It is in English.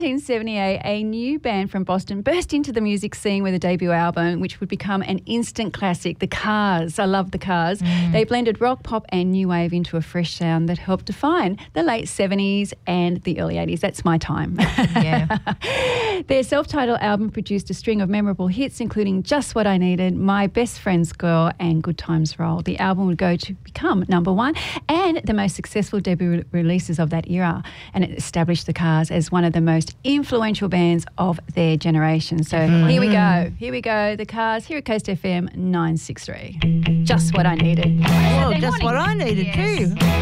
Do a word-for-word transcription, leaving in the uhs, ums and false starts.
nineteen seventy-eight, a new band from Boston burst into the music scene with a debut album, which would become an instant classic, The Cars. I love The Cars. Mm. They blended rock, pop and new wave into a fresh sound that helped define the late seventies and the early eighties. That's my time. Yeah. Their self-titled album produced a string of memorable hits, including Just What I Needed, My Best Friend's Girl and Good Times Roll. The album would go to become number one and the most successful debut releases of that era, and it established The Cars as one of the most influential bands of their generation. So mm. here we go. Here we go. The Cars here at Coast F M nine six three. Just What I Needed. Well, just what I needed yes. too.